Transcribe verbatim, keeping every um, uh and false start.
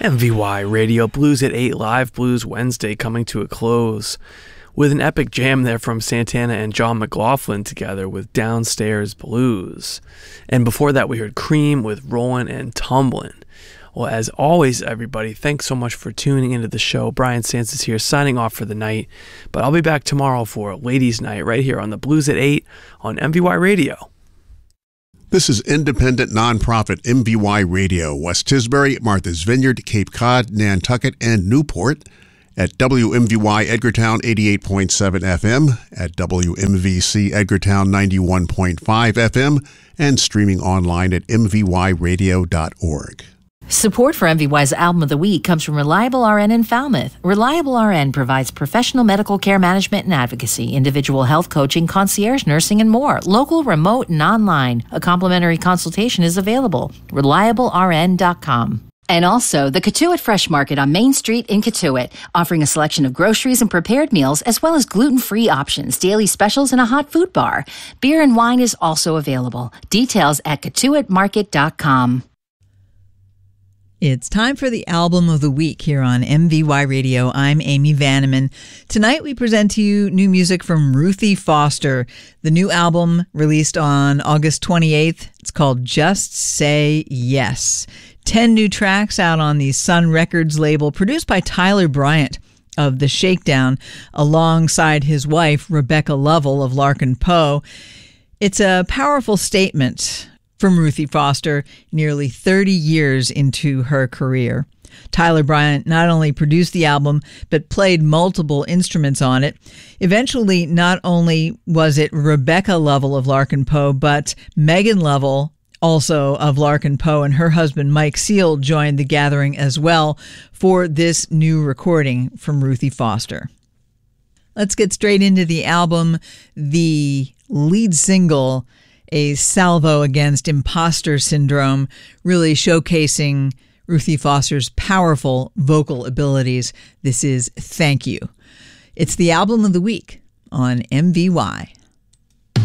M V Y Radio Blues at eight Live Blues Wednesday coming to a close with an epic jam there from Santana and John McLaughlin together with Downstairs Blues. And before that we heard Cream with Rollin' and Tumblin'. Well, as always, everybody, thanks so much for tuning into the show. Brian Sands is here signing off for the night, but I'll be back tomorrow for Ladies Night right here on the Blues at eight on M V Y Radio. This is independent nonprofit M V Y Radio, West Tisbury, Martha's Vineyard, Cape Cod, Nantucket, and Newport, at W M V Y Edgartown eighty-eight point seven F M, at W M V C Edgartown ninety-one point five F M, and streaming online at m v y radio dot org. Support for M V Y's Album of the Week comes from Reliable R N in Falmouth. Reliable R N provides professional medical care management and advocacy, individual health coaching, concierge nursing, and more. Local, remote, and online. A complimentary consultation is available. reliable r n dot com. And also, the Katuitt Fresh Market on Main Street in Katuitt, offering a selection of groceries and prepared meals, as well as gluten-free options, daily specials, and a hot food bar. Beer and wine is also available. Details at katuitt market dot com. It's time for the Album of the Week here on M V Y Radio. I'm Amy Vanneman. Tonight we present to you new music from Ruthie Foster. The new album released on August twenty-eighth. It's called Just Say Yes. Ten new tracks out on the Sun Records label, produced by Tyler Bryant of The Shakedown, alongside his wife, Rebecca Lovell of Larkin Poe. It's a powerful statement from Ruthie Foster, nearly thirty years into her career. Tyler Bryant not only produced the album, but played multiple instruments on it. Eventually, not only was it Rebecca Lovell of Larkin Poe, but Megan Lovell, also of Larkin Poe, and her husband Mike Seal joined the gathering as well for this new recording from Ruthie Foster. Let's get straight into the album. The lead single, a salvo against imposter syndrome, really showcasing Ruthie Foster's powerful vocal abilities. This is Thank You. It's the Album of the Week on M V Y.